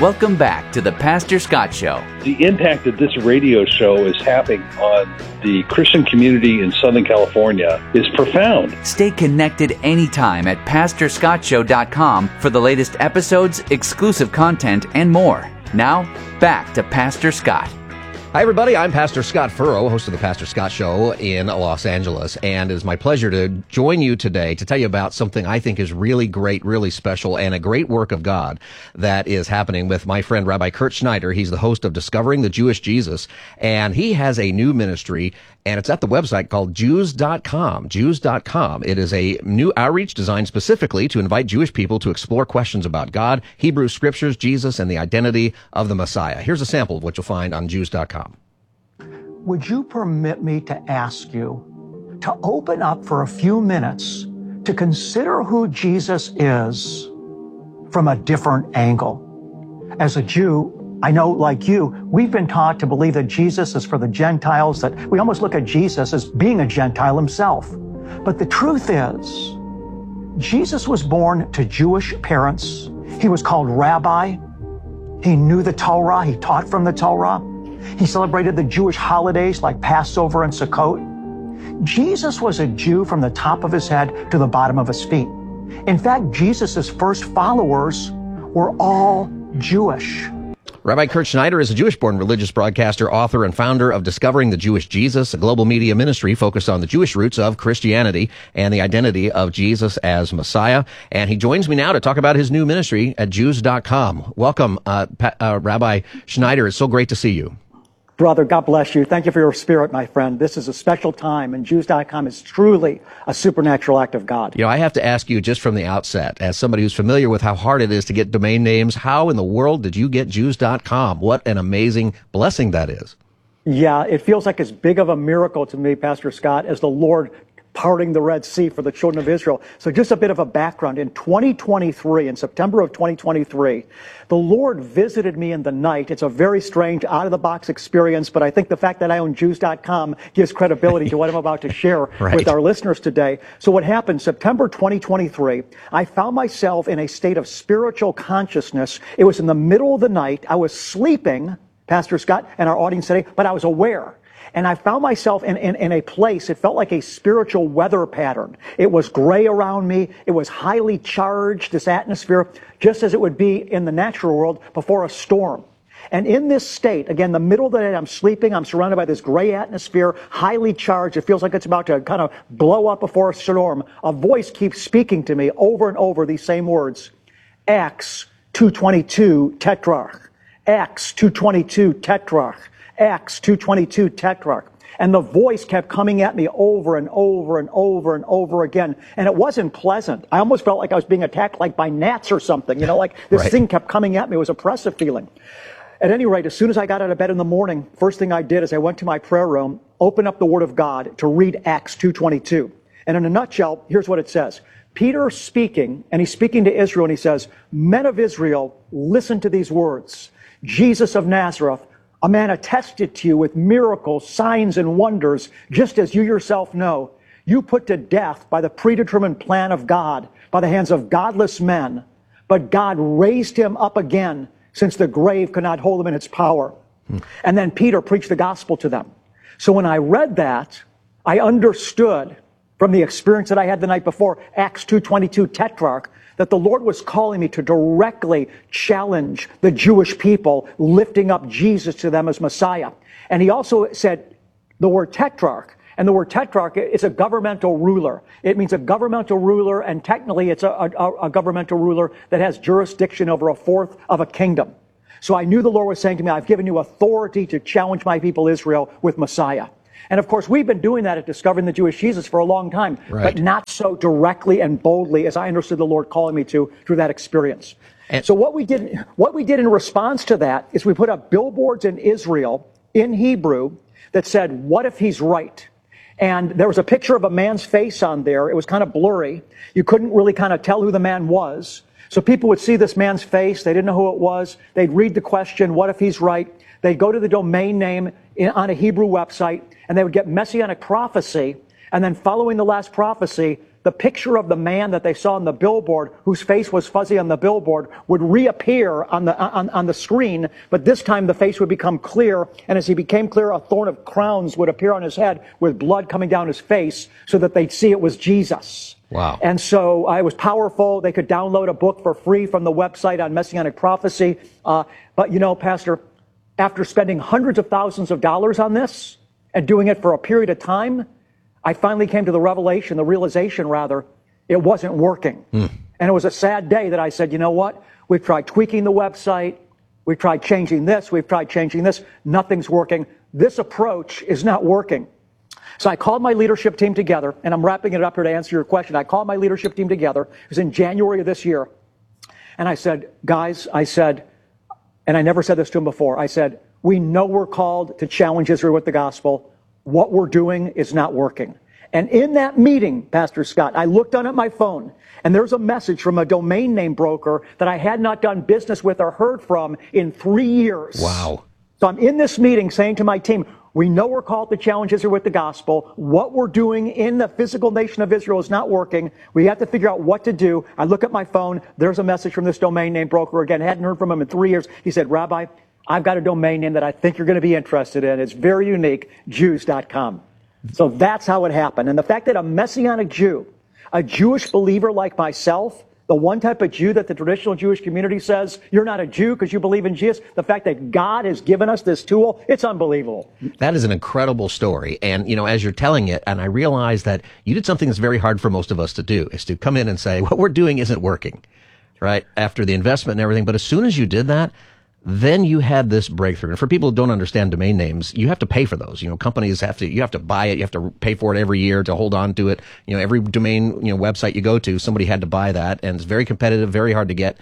Welcome back to the Pastor Scott Show. The impact that this radio show is having on the Christian community in Southern California is profound. Stay connected anytime at PastorScottShow.com for the latest episodes, exclusive content, and more. Now, back to Pastor Scott. Hi, everybody. I'm Pastor Scott Furrow, host of the Pastor Scott Show in Los Angeles, and it is my pleasure to join you today to tell you about something I think is really great, really special, and a great work of God that is happening with my friend Rabbi Kurt Schneider. He's the host of Discovering the Jewish Jesus, and he has a new ministry, and it's at the website called Jews.com, Jews.com. It is a new outreach designed specifically to invite Jewish people to explore questions about God, Hebrew scriptures, Jesus, and the identity of the Messiah. Here's a sample of what you'll find on Jews.com. Would you permit me to ask you to open up for a few minutes to consider who Jesus is from a different angle? As a Jew, I know, like you, we've been taught to believe that Jesus is for the Gentiles, that we almost look at Jesus as being a Gentile himself. But the truth is, Jesus was born to Jewish parents. He was called Rabbi. He knew the Torah. He taught from the Torah. He celebrated the Jewish holidays like Passover and Sukkot. Jesus was a Jew from the top of his head to the bottom of his feet. In fact, Jesus' first followers were all Jewish. Rabbi Kurt Schneider is a Jewish-born religious broadcaster, author, and founder of Discovering the Jewish Jesus, a global media ministry focused on the Jewish roots of Christianity and the identity of Jesus as Messiah. And he joins me now to talk about his new ministry at Jews.com. Welcome, Rabbi Schneider. It's so great to see you. Brother, God bless you. Thank you for your spirit, my friend. This is a special time, and Jews.com is truly a supernatural act of God. You know, I have to ask you just from the outset, as somebody who's familiar with how hard it is to get domain names, how in the world did you get Jews.com? What an amazing blessing that is. Yeah, it feels like as big of a miracle to me, Pastor Scott, as the Lord parting the Red Sea for the children of Israel. So just a bit of a background. In 2023, in September of 2023, the Lord visited me in the night. It's a very strange, out-of-the-box experience, but I think the fact that I own Jews.com gives credibility to what I'm about to share with our listeners today. So what happened, September 2023, I found myself in a state of spiritual consciousness. It was in the middle of the night. I was sleeping, Pastor Scott, and our audience today, but I was aware. And I found myself in a place, it felt like a spiritual weather pattern. It was gray around me. It was highly charged, this atmosphere, just as it would be in the natural world before a storm. And in this state, again, the middle of the night, I'm sleeping, I'm surrounded by this gray atmosphere, highly charged. It feels like it's about to kind of blow up before a storm. A voice keeps speaking to me over and over these same words. Acts 2:22 Tetrarch. Acts 2:22 Tetrarch. Acts 2:22 Tetrarch. And the voice kept coming at me over and over and over and over again. And it wasn't pleasant. I almost felt like I was being attacked like by gnats or something. You know, like this thing kept coming at me. It was an oppressive feeling. At any rate, as soon as I got out of bed in the morning, first thing I did is I went to my prayer room, opened up the Word of God to read Acts 2:22. And in a nutshell, here's what it says. Peter speaking, and he's speaking to Israel, and he says, "Men of Israel, listen to these words. Jesus of Nazareth, a man attested to you with miracles, signs, and wonders, just as you yourself know. You put to death by the predetermined plan of God, by the hands of godless men. But God raised him up again, since the grave could not hold him in its power." And then Peter preached the gospel to them. So when I read that, I understood from the experience that I had the night before, Acts 2:22 Tetrarch, that the Lord was calling me to directly challenge the Jewish people, lifting up Jesus to them as Messiah. And he also said the word tetrarch. And the word tetrarch is a governmental ruler. It means a governmental ruler, and technically it's a governmental ruler that has jurisdiction over a fourth of a kingdom. So I knew the Lord was saying to me, I've given you authority to challenge my people Israel with Messiah. And of course, we've been doing that at Discovering the Jewish Jesus for a long time, but not so directly and boldly as I understood the Lord calling me to through that experience. And so what we did in response to that is we put up billboards in Israel in Hebrew that said, "What if he's right?" And there was a picture of a man's face on there. It was kind of blurry. You couldn't really kind of tell who the man was. So people would see this man's face. They didn't know who it was. They'd read the question, "What if he's right?" They'd go to the domain name on a Hebrew website, and they would get Messianic prophecy, and then following the last prophecy, the picture of the man that they saw on the billboard, whose face was fuzzy on the billboard, would reappear on the screen, but this time the face would become clear, and as he became clear, a thorn of crowns would appear on his head with blood coming down his face so that they'd see it was Jesus. Wow. And so it was powerful. They could download a book for free from the website on Messianic prophecy. But you know, Pastor, after spending hundreds of thousands of dollars on this and doing it for a period of time, I finally came to the realization, it wasn't working. And it was a sad day that I said, you know what? We've tried tweaking the website. We've tried changing this. We've tried changing this. Nothing's working. This approach is not working. So I called my leadership team together, and I'm wrapping it up here to answer your question. I called my leadership team together. It was in January of this year. And I said, guys, and I never said this to them before, I said, we know we're called to challenge Israel with the gospel. What we're doing is not working. And in that meeting, Pastor Scott, I looked on at my phone, and there's a message from a domain name broker that I had not done business with or heard from in 3 years. Wow. So I'm in this meeting saying to my team, we know we're called to challenge Israel with the gospel. What we're doing in the physical nation of Israel is not working. We have to figure out what to do. I look at my phone. There's a message from this domain name broker. Again, hadn't heard from him in 3 years. He said, Rabbi, I've got a domain name that I think you're going to be interested in. It's very unique, Jews.com. So that's how it happened. And the fact that a Messianic Jew, a Jewish believer like myself, the one type of Jew that the traditional Jewish community says, you're not a Jew because you believe in Jesus, the fact that God has given us this tool, it's unbelievable. That is an incredible story. And, you know, as you're telling it, and I realize that you did something that's very hard for most of us to do, is to come in and say, what we're doing isn't working, right? After the investment and everything. But as soon as you did that, then you had this breakthrough. And for people who don't understand domain names, you have to pay for those. You know, companies you have to buy it. You have to pay for it every year to hold on to it. You know, every domain, website you go to, somebody had to buy that. And it's very competitive, very hard to get.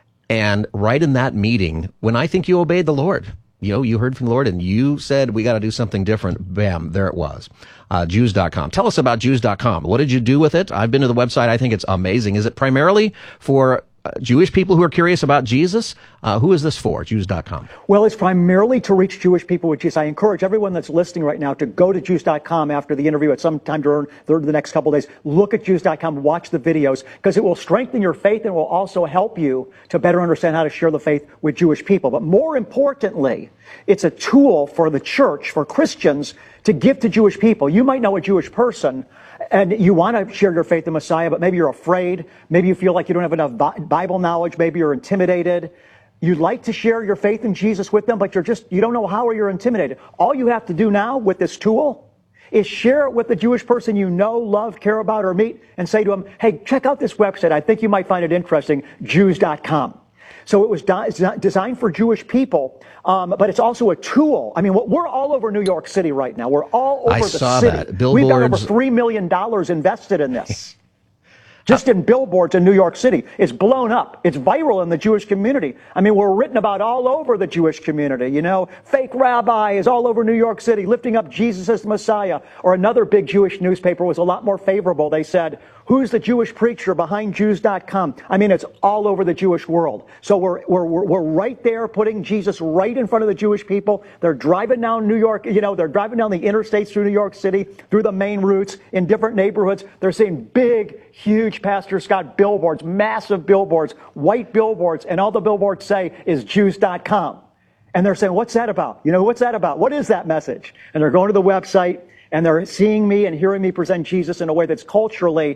And right in that meeting, when I think you obeyed the Lord, you heard from the Lord and you said, we got to do something different. Bam, there it was. Jews.com. Tell us about Jews.com. What did you do with it? I've been to the website. I think it's amazing. Is it primarily for Jewish people who are curious about Jesus? Who is this for, Jews.com? Well, it's primarily to reach Jewish people with Jesus. I encourage everyone that's listening right now to go to Jews.com after the interview at some time during the next couple of days. Look at Jews.com, watch the videos, because it will strengthen your faith and will also help you to better understand how to share the faith with Jewish people. But more importantly, it's a tool for the church, for Christians, to give to Jewish people. You might know a Jewish person, and you want to share your faith in Messiah, but maybe you're afraid. Maybe you feel like you don't have enough Bible knowledge. Maybe you're intimidated. You'd like to share your faith in Jesus with them, but you don't know how, or you're intimidated. All you have to do now with this tool is share it with the Jewish person you know, love, care about, or meet, and say to them, hey, check out this website. I think you might find it interesting, Jews.com. So it was designed for Jewish people, but it's also a tool. I mean, we're all over New York City right now. We're all over the city. I saw that. Billboards. We've got over $3 million invested in this. Just in billboards in New York City. It's blown up. It's viral in the Jewish community. I mean, we're written about all over the Jewish community. Fake rabbi is all over New York City lifting up Jesus as the Messiah. Or another big Jewish newspaper was a lot more favorable. They said, who's the Jewish preacher behind Jews.com? I mean, it's all over the Jewish world. So we're right there putting Jesus right in front of the Jewish people. They're driving down New York, they're driving down the interstates through New York City, through the main routes, in different neighborhoods. They're seeing big, huge, Pastor Scott, billboards, massive billboards, white billboards, and all the billboards say is Jews.com. And they're saying, what's that about? What's that about? What is that message? And they're going to the website, and they're seeing me and hearing me present Jesus in a way that's culturally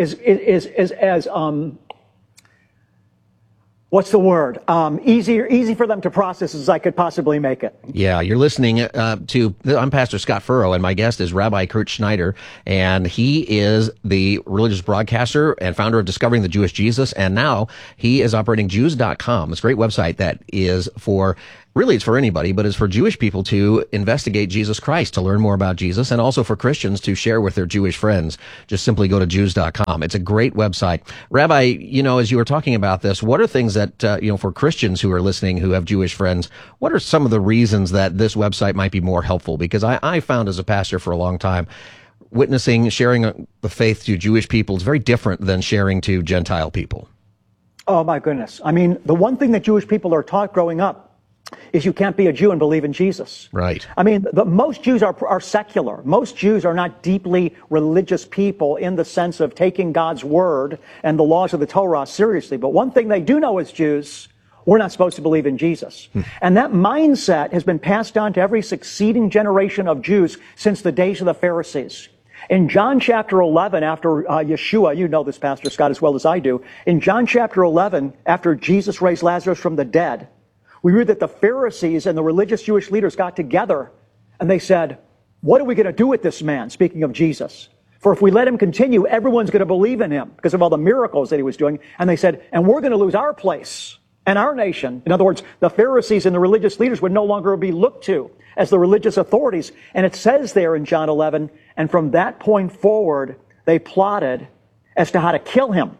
easy for them to process as I could possibly make it. Yeah, you're listening I'm Pastor Scott Furrow, and my guest is Rabbi Kurt Schneider, and he is the religious broadcaster and founder of Discovering the Jewish Jesus, and now he is operating Jews.com. It's a great website that is it's for anybody, but it's for Jewish people to investigate Jesus Christ, to learn more about Jesus, and also for Christians to share with their Jewish friends. Just simply go to Jews.com. It's a great website. Rabbi, as you were talking about this, what are things that, for Christians who are listening who have Jewish friends, what are some of the reasons that this website might be more helpful? Because I found as a pastor for a long time, witnessing, sharing the faith to Jewish people is very different than sharing to Gentile people. Oh, my goodness. I mean, the one thing that Jewish people are taught growing up is you can't be a Jew and believe in Jesus. Right. I mean, most Jews are secular. Most Jews are not deeply religious people in the sense of taking God's word and the laws of the Torah seriously. But one thing they do know as Jews, we're not supposed to believe in Jesus. And that mindset has been passed on to every succeeding generation of Jews since the days of the Pharisees. In John chapter 11, after Yeshua, you know this, Pastor Scott, as well as I do. In John chapter 11, after Jesus raised Lazarus from the dead, we read that the Pharisees and the religious Jewish leaders got together and they said, what are we going to do with this man? Speaking of Jesus. For if we let him continue, everyone's going to believe in him because of all the miracles that he was doing. And they said, and we're going to lose our place and our nation. In other words, the Pharisees and the religious leaders would no longer be looked to as the religious authorities. And it says there in John 11, and from that point forward, they plotted as to how to kill him.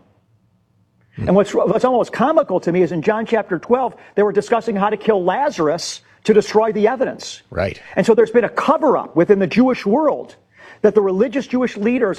And what's almost comical to me is in John chapter 12, they were discussing how to kill Lazarus to destroy the evidence. Right. And so there's been a cover-up within the Jewish world that the religious Jewish leaders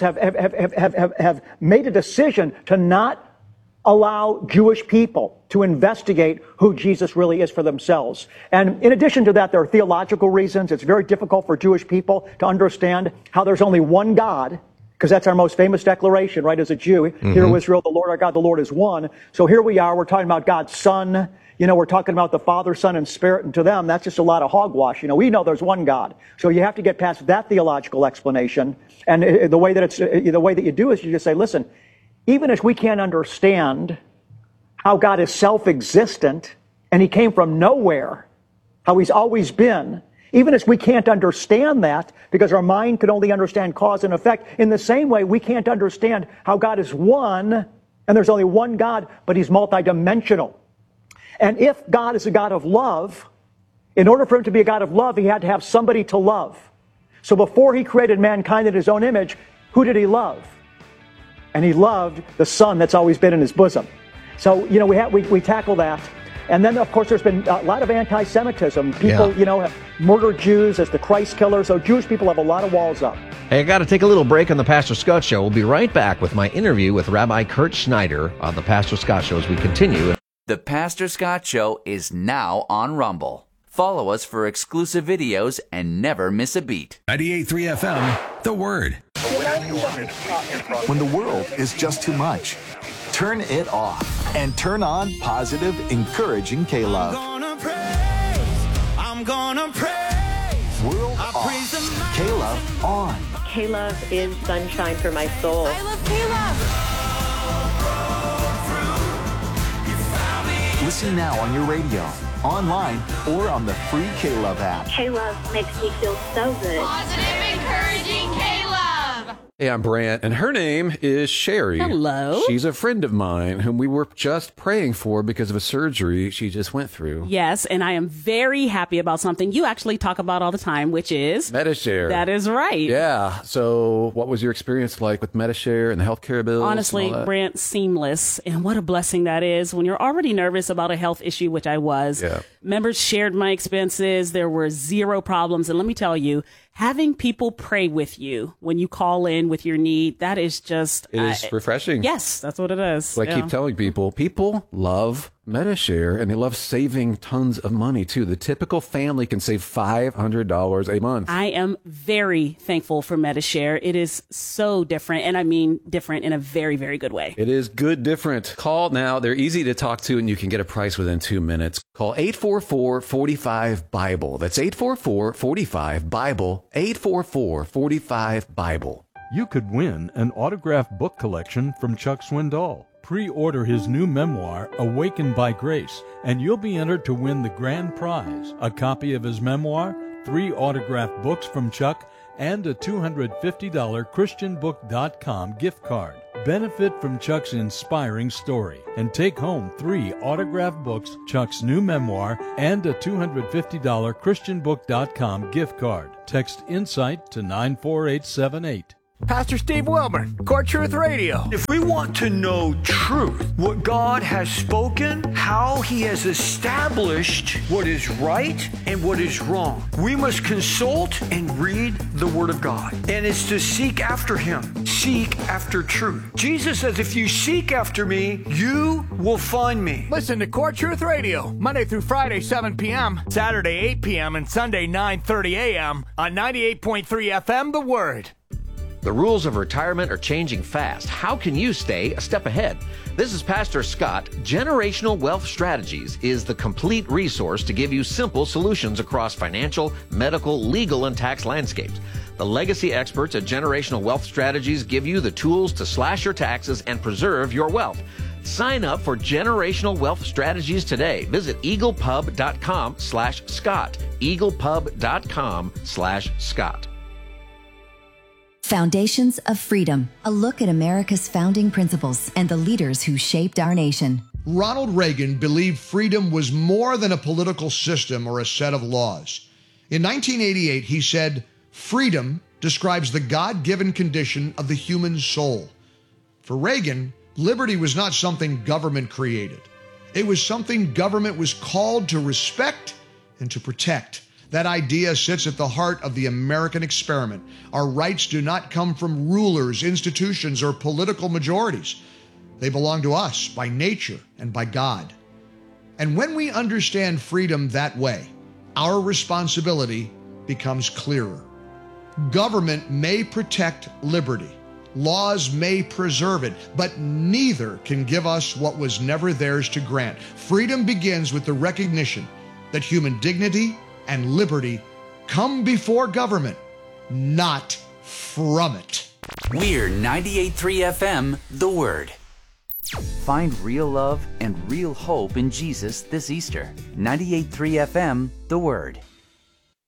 have made a decision to not allow Jewish people to investigate who Jesus really is for themselves. And in addition to that, there are theological reasons. It's very difficult for Jewish people to understand how there's only one God, because that's our most famous declaration, right, as a Jew. Hear, O Israel, the Lord our God, the Lord is one. So here we are, we're talking about God's Son. You know, we're talking about the Father, Son, and Spirit, and to them, that's just a lot of hogwash. You know, we know there's one God. So you have to get past that theological explanation. And the way that you do is you just say, listen, even if we can't understand how God is self-existent and he came from nowhere, how he's always been, even if we can't understand that because our mind can only understand cause and effect, in the same way we can't understand how God is one and there's only one God, but he's multidimensional. And if God is a God of love, in order for him to be a God of love, he had to have somebody to love. So before he created mankind in his own image, who did he love? And he loved the Son that's always been in his bosom. So, you know, we tackle that. And then, of course, there's been a lot of anti-Semitism. People, you know, have murdered Jews as the Christ killers. So Jewish people have a lot of walls up. Hey, I got to take a little break on the Pastor Scott Show. We'll be right back with my interview with Rabbi Kurt Schneider on the Pastor Scott Show as we continue. The Pastor Scott Show is now on Rumble. Follow us for exclusive videos and never miss a beat. 98.3 FM, The Word. When the world is just too much, turn it off and turn on positive, encouraging K-Love. I'm gonna praise. World off. K-Love on. K-Love is sunshine for my soul. I love K-Love. Listen now on your radio, online, or on the free K-Love app. K-Love makes me feel so good. Positive, encouraging K-Love. Hey, I'm Brant, and her name is Sherry. Hello. She's a friend of mine whom we were just praying for because of a surgery she just went through. Yes, and I am very happy about something you actually talk about all the time, which is Medi-Share. That is right. Yeah. So what was your experience like with Medi-Share and the healthcare bills? Honestly, Brant, seamless. And what a blessing that is when you're already nervous about a health issue, which I was. Yeah. Members shared my expenses. There were zero problems. And let me tell you, having people pray with you when you call in with your need, that is just... It is refreshing. Yes, that's what it is. So I keep telling people love Medi-Share, and they love saving tons of money, too. The typical family can save $500 a month. I am very thankful for Medi-Share. It is so different, and I mean different in a very, very good way. It is good different. Call now. They're easy to talk to, and you can get a price within 2 minutes. Call 844-45-BIBLE. That's 844-45-BIBLE. 844-45-BIBLE. You could win an autographed book collection from Chuck Swindoll. Pre-order his new memoir, Awakened by Grace, and you'll be entered to win the grand prize, a copy of his memoir, 3 autographed books from Chuck, and a $250 ChristianBook.com gift card. Benefit from Chuck's inspiring story and take home 3 autographed books, Chuck's new memoir, and a $250 ChristianBook.com gift card. Text INSIGHT to 94878. Pastor Steve Wilburn, Core Truth Radio. If we want to know truth, what God has spoken, how He has established what is right and what is wrong, we must consult and read the Word of God. And it's to seek after Him, seek after truth. Jesus says, if you seek after me, you will find me. Listen to Core Truth Radio, Monday through Friday, 7 p.m., Saturday, 8 p.m., and Sunday, 9:30 a.m. on 98.3 FM, The Word. The rules of retirement are changing fast. How can you stay a step ahead? This is Pastor Scott. Generational Wealth Strategies is the complete resource to give you simple solutions across financial, medical, legal, and tax landscapes. The legacy experts at Generational Wealth Strategies give you the tools to slash your taxes and preserve your wealth. Sign up for Generational Wealth Strategies today. Visit eaglepub.com/Scott. eaglepub.com/Scott. Foundations of Freedom, a look at America's founding principles and the leaders who shaped our nation. Ronald Reagan believed freedom was more than a political system or a set of laws. In 1988, he said, "Freedom describes the God-given condition of the human soul." For Reagan, liberty was not something government created. It was something government was called to respect and to protect. That idea sits at the heart of the American experiment. Our rights do not come from rulers, institutions, or political majorities. They belong to us by nature and by God. And when we understand freedom that way, our responsibility becomes clearer. Government may protect liberty. Laws may preserve it, but neither can give us what was never theirs to grant. Freedom begins with the recognition that human dignity and liberty come before government, not from it. We're 98.3 FM, The Word. Find real love and real hope in Jesus this Easter. 98.3 FM, The Word.